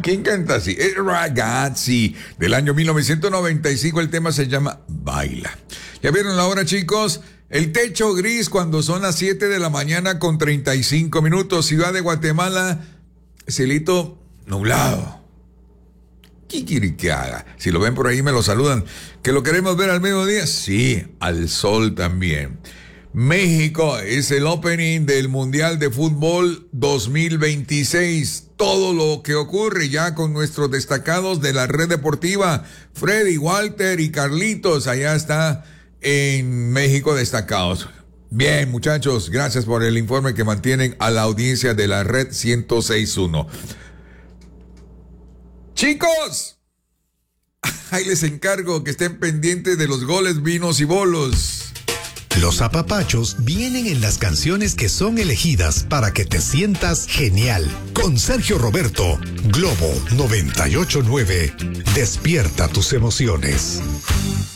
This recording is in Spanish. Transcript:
¿Quién canta así? Es Ragazzi, del año 1995. El tema se llama Baila. ¿Ya vieron la hora, chicos? El techo gris cuando son las 7 de la mañana con 35 minutos. Ciudad de Guatemala, cielito nublado. ¿Qué quiere que haga? Si lo ven por ahí me lo saludan. ¿Que lo queremos ver al mediodía? Sí, al sol también. México es el opening del Mundial de Fútbol 2026. Todo lo que ocurre ya con nuestros destacados de la red deportiva, Freddy, Walter y Carlitos, allá está en México destacados. Bien, muchachos, gracias por el informe que mantienen a la audiencia de la red 106.1. Chicos, ahí les encargo que estén pendientes de los goles, vinos y bolos. Los apapachos vienen en las canciones que son elegidas para que te sientas genial. Con Sergio Roberto, Globo 98.9. Despierta tus emociones.